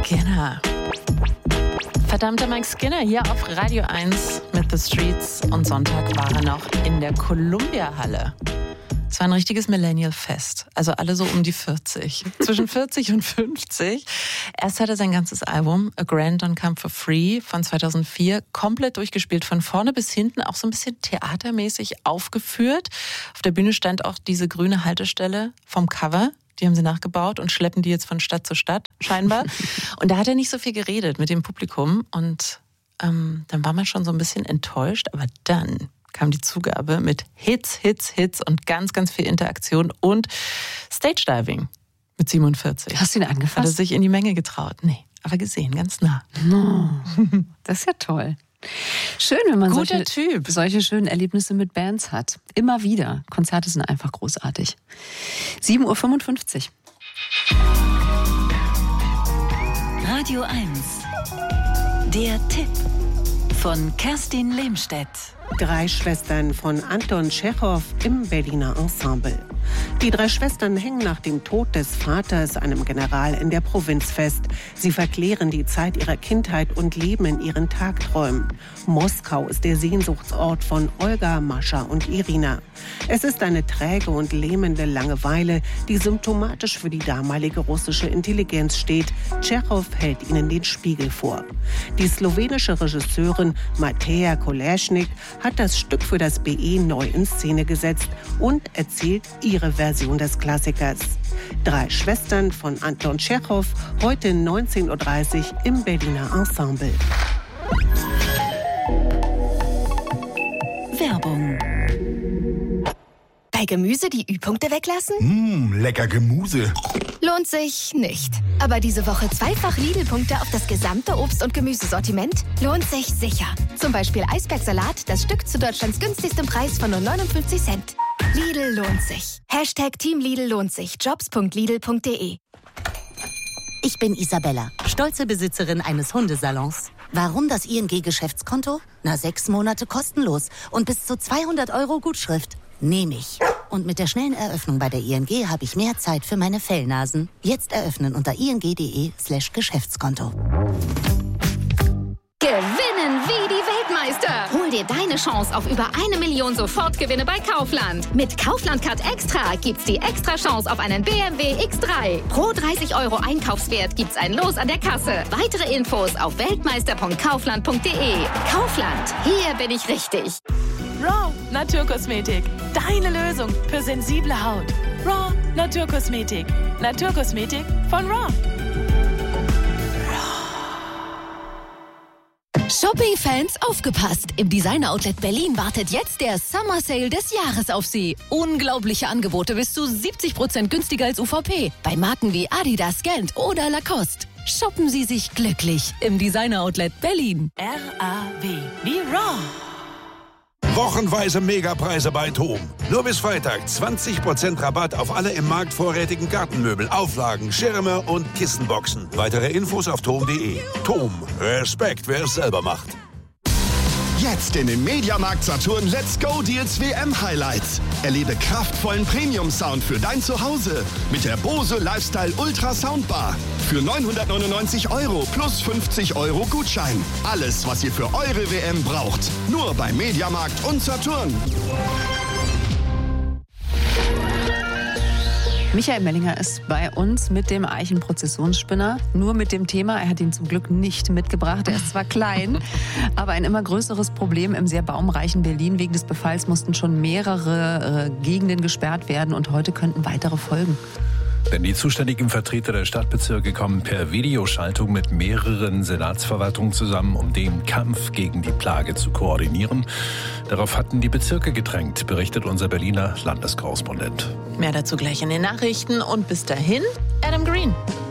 Skinner. Verdammter Mike Skinner hier auf Radio 1 mit The Streets. Und Sonntag war er noch in der Columbia-Halle. Es war ein richtiges Millennial-Fest. Also alle so um die 40. Zwischen 40 und 50. Erst hat er sein ganzes Album A Grand Don't Come For Free von 2004 komplett durchgespielt. Von vorne bis hinten, auch so ein bisschen theatermäßig aufgeführt. Auf der Bühne stand auch diese grüne Haltestelle vom Cover. Die haben sie nachgebaut und schleppen die jetzt von Stadt zu Stadt, scheinbar. Und da hat er nicht so viel geredet mit dem Publikum. Und dann war man schon so ein bisschen enttäuscht. Aber dann kam die Zugabe mit Hits und ganz, ganz viel Interaktion und Stage Diving mit 47. Hast du ihn angefasst? Hat er sich in die Menge getraut? Nee, aber gesehen, ganz nah. Oh, das ist ja toll. Schön, wenn man solche schönen Erlebnisse mit Bands hat. Immer wieder. Konzerte sind einfach großartig. 7:55 Uhr. Radio 1. Der Tipp von Kerstin Lehmstedt. 3 Schwestern von Anton Tschechow im Berliner Ensemble. Die 3 Schwestern hängen nach dem Tod des Vaters, einem General in der Provinz, fest. Sie verklären die Zeit ihrer Kindheit und leben in ihren Tagträumen. Moskau ist der Sehnsuchtsort von Olga, Mascha und Irina. Es ist eine träge und lähmende Langeweile, die symptomatisch für die damalige russische Intelligenz steht. Tschechow hält ihnen den Spiegel vor. Die slowenische Regisseurin Mateja Koleschnik hat das Stück für das BE neu in Szene gesetzt und erzählt ihre Version des Klassikers. 3 Schwestern von Anton Tschechow, heute 19:30 Uhr im Berliner Ensemble. Werbung. Bei Gemüse die Ü-Punkte weglassen? Lecker Gemüse. Lohnt sich nicht. Aber diese Woche zweifach Lidl-Punkte auf das gesamte Obst- und Gemüsesortiment? Lohnt sich sicher. Zum Beispiel Eisbergsalat, das Stück zu Deutschlands günstigstem Preis von nur 59 Cent. Lidl lohnt sich. #Team Lidl lohnt sich. Jobs.lidl.de. Ich bin Isabella, stolze Besitzerin eines Hundesalons. Warum das ING-Geschäftskonto? 6 Monate kostenlos und bis zu 200 € Gutschrift. Nehme ich. Und mit der schnellen Eröffnung bei der ING habe ich mehr Zeit für meine Fellnasen. Jetzt eröffnen unter ing.de/Geschäftskonto. Gewinnen wie die Weltmeister. Hol dir deine Chance auf über 1 Million Sofortgewinne bei Kaufland. Mit Kaufland Card Extra gibt's die extra Chance auf einen BMW X3. Pro 30 € Einkaufswert gibt's ein Los an der Kasse. Weitere Infos auf weltmeister.kaufland.de. Kaufland, hier bin ich richtig. Raw Naturkosmetik. Deine Lösung für sensible Haut. Raw Naturkosmetik. Naturkosmetik von Raw. Shopping-Fans, aufgepasst! Im Designer-Outlet Berlin wartet jetzt der Summer Sale des Jahres auf Sie. Unglaubliche Angebote bis zu 70% günstiger als UVP. Bei Marken wie Adidas, Gant oder Lacoste. Shoppen Sie sich glücklich im Designer-Outlet Berlin. RAW wie Raw. Wochenweise Megapreise bei TOM. Nur bis Freitag 20% Rabatt auf alle im Markt vorrätigen Gartenmöbel, Auflagen, Schirme und Kissenboxen. Weitere Infos auf tom.de. TOM. Respekt, wer es selber macht. Jetzt in den Mediamarkt Saturn Let's Go Deals WM Highlights. Erlebe kraftvollen Premium-Sound für dein Zuhause mit der Bose Lifestyle Ultra Soundbar. Für 999 € plus 50 € Gutschein. Alles, was ihr für eure WM braucht. Nur bei Mediamarkt und Saturn. Michael Mellinger ist bei uns mit dem Eichenprozessionsspinner. Nur mit dem Thema, er hat ihn zum Glück nicht mitgebracht. Er ist zwar klein, aber ein immer größeres Problem im sehr baumreichen Berlin. Wegen des Befalls mussten schon mehrere Gegenden gesperrt werden und heute könnten weitere folgen. Denn die zuständigen Vertreter der Stadtbezirke kommen per Videoschaltung mit mehreren Senatsverwaltungen zusammen, um den Kampf gegen die Plage zu koordinieren. Darauf hatten die Bezirke gedrängt, berichtet unser Berliner Landeskorrespondent. Mehr dazu gleich in den Nachrichten und bis dahin Adam Green.